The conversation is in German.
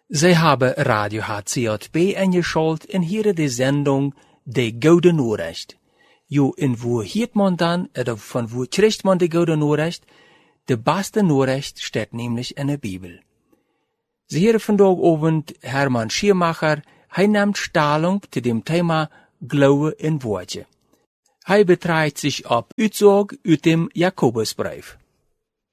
Zij hebben Radio HCJB ingeschaltet en hier de Sendung De Gouden Nachricht. Jo, en wo hiert man dan, oder von wo kriegt man de Gouden Nachricht? De beste Nachricht steht nämlich in der Bibel. Sie hören vandaag Abend Hermann Schiermacher, hij nimmt Stellung zu dem Thema Glaube in Worte. Hij betreibt sich auf Utzug aus dem Jakobusbrief.